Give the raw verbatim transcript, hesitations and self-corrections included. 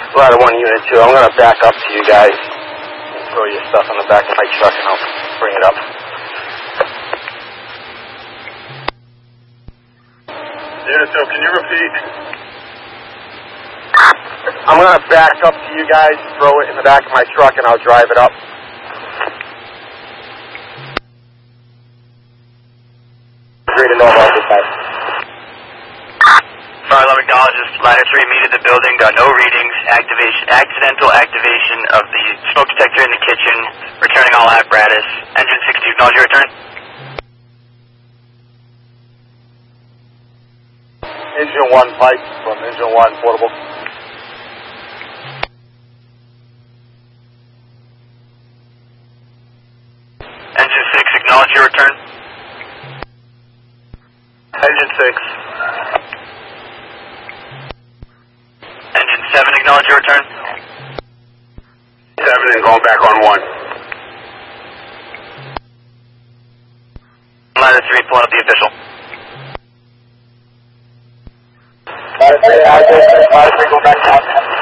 Ladder one, Unit two, I'm going to back up to you guys and throw your stuff in the back of my truck and I'll bring it up. Unit two, can you repeat? I'm going to back up to you guys, throw it in the back of my truck and I'll drive it up. Agree to know about this, guys. Fire alarm acknowledges ladder three meted the building, got no readings, activation, accidental activation of the smoke detector in the kitchen, returning all apparatus. Engine six two, acknowledge your return. Engine one, Pike from Engine one, portable. Engine six, acknowledge your return. Engine six. Engine seven, acknowledge your return. Seven and going back on one. Ladder three, pull out the official. Ladder three, ladder three, go back out.